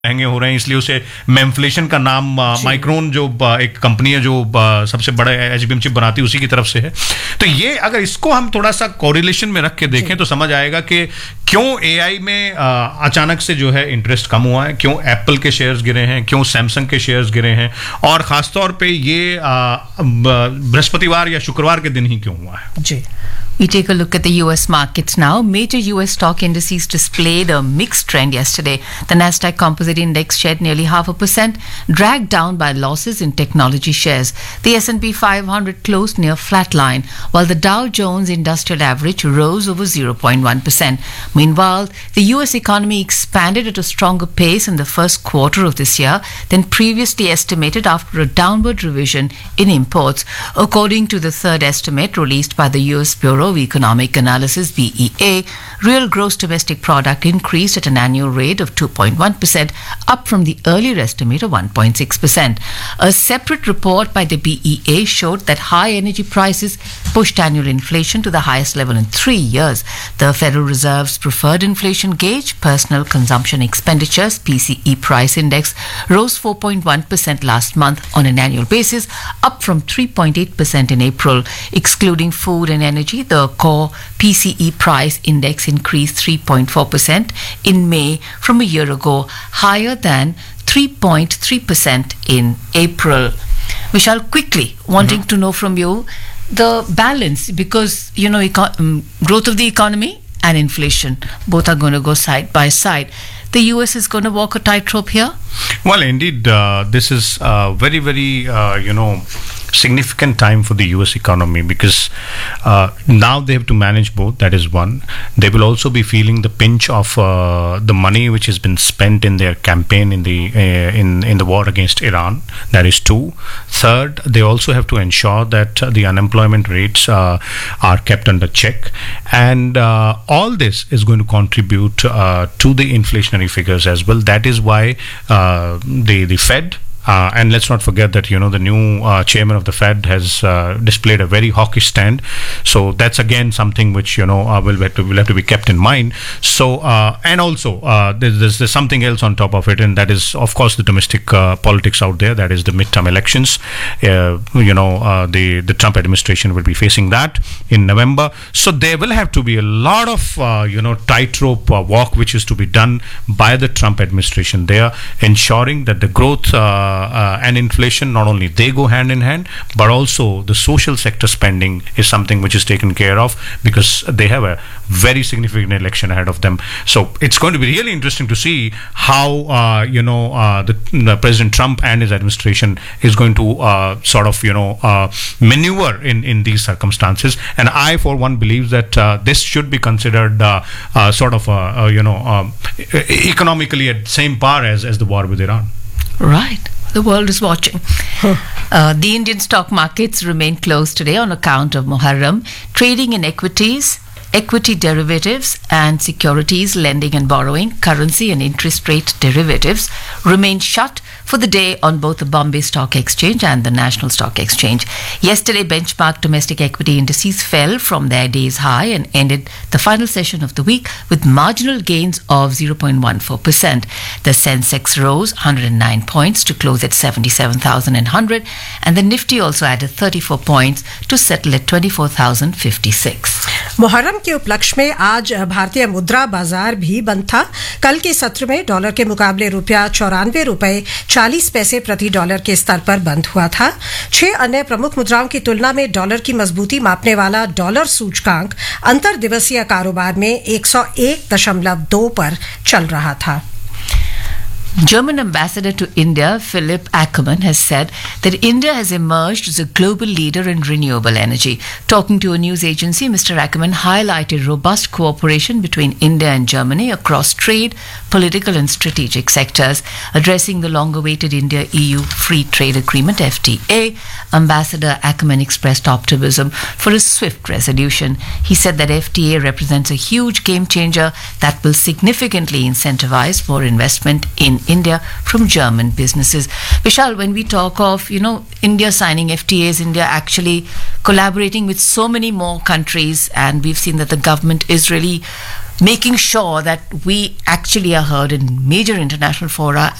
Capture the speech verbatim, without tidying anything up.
महंगे हो रहे हैं, इसलिए उसे मेमफ्लेशन का नाम माइक्रोन जो एक कंपनी है जो सबसे बड़ा एचबीएम चिप बनाती है उसी की तरफ से है। तो ये अगर इसको हम थोड़ा सा कोरिलेशन में रख के देखें तो समझ आएगा कि क्यों एआई में आ, अचानक से जो है इंटरेस्ट कम हुआ है, क्यों एप्पल के शेयर्स गिरे हैं, क्यों सैमसंग के शेयर्स गिरे हैं, और खासतौर पे ये बृहस्पतिवार या शुक्रवार के दिन ही क्यों हुआ है। जी We take a look at the U S markets now. Major U S stock indices displayed a mixed trend yesterday. The Nasdaq Composite Index shed nearly half a percent, dragged down by losses in technology shares. The S and P five hundred closed near flatline, while the Dow Jones Industrial Average rose over zero point one percent. Meanwhile, the U S economy expanded at a stronger pace in the first quarter of this year than previously estimated after a downward revision in imports. According to the third estimate released by the U S Bureau of Economic Analysis B E A, real gross domestic product increased at an annual rate of two point one percent, up from the earlier estimate of one point six percent. A separate report by the B E A showed that high energy prices pushed annual inflation to the highest level in three years. The Federal Reserve's preferred inflation gauge, Personal Consumption Expenditures P C E price index, rose four point one percent last month on an annual basis, up from three point eight percent in April. Excluding food and energy, the core P C E price index increased three point four percent in May from a year ago, higher than three point three percent in April. Vishal, quickly wanting mm-hmm. to know from you the balance, because you know eco- um, growth of the economy and inflation both are going to go side by side. The U S is going to walk a tightrope here? Well, indeed, uh, this is uh, very, very, uh, you know, significant time for the U S economy, because uh, now they have to manage both. That is one. They will also be feeling the pinch of uh, the money which has been spent in their campaign in the uh, in in the war against Iran. That is two. Third, they also have to ensure that uh, the unemployment rates uh, are kept under check, and uh, all this is going to contribute uh, to the inflationary figures as well. That is why uh, the the Fed. Uh, and let's not forget that, you know, the new uh, chairman of the Fed has uh, displayed a very hawkish stand. So that's again something which, you know, uh, will, have to, will have to be kept in mind. So, uh, and also uh, there's, there's, there's something else on top of it, and that is, of course, the domestic uh, politics out there. That is the midterm elections. Uh, you know, uh, the, the Trump administration will be facing that in November. So there will have to be a lot of, uh, you know, tightrope uh, walk which is to be done by the Trump administration there, ensuring that the growth uh, Uh, and inflation, not only they go hand in hand, but also the social sector spending is something which is taken care of, because they have a very significant election ahead of them. So it's going to be really interesting to see how uh, you know uh, the, the President Trump and his administration is going to uh, sort of you know uh, maneuver in in these circumstances. And I, for one, believe that uh, this should be considered uh, uh, sort of uh, uh, you know um, economically at the same par as as the war with Iran. Right. The world is watching. Huh. Uh, the Indian stock markets remain closed today on account of Muharram. Trading in equities, equity derivatives and securities, lending and borrowing, currency and interest rate derivatives remain shut for the day on both the Bombay Stock Exchange and the National Stock Exchange. Yesterday, benchmark domestic equity indices fell from their day's high and ended the final session of the week with marginal gains of zero point one four percent. The Sensex rose one hundred nine points to close at seventy-seven thousand one hundred, and the Nifty also added thirty-four points to settle at twenty-four thousand fifty-six. Muharram के उपलक्ष्य में आज भारतीय मुद्रा बाजार भी बंद था। कल के सत्र में डॉलर के मुकाबले रुपया चौरानवे रुपए चालीस पैसे प्रति डॉलर के स्तर पर बंद हुआ था। छह अन्य प्रमुख मुद्राओं की तुलना में डॉलर की मजबूती मापने वाला डॉलर सूचकांक अंतर दिवसीय कारोबार में एक सौ एक दशमलव दो पर चल रहा था। German ambassador to India, Philipp Ackermann, has said that India has emerged as a global leader in renewable energy. Talking to a news agency, Mister Ackermann highlighted robust cooperation between India and Germany across trade, political and strategic sectors. Addressing the long-awaited India-E U Free Trade Agreement, F T A, Ambassador Ackermann expressed optimism for a swift resolution. He said that F T A represents a huge game-changer that will significantly incentivize more investment in India from German businesses. Vishal, when we talk of, you know, India signing F T As, India actually collaborating with so many more countries, and we've seen that the government is really making sure that we actually are heard in major international fora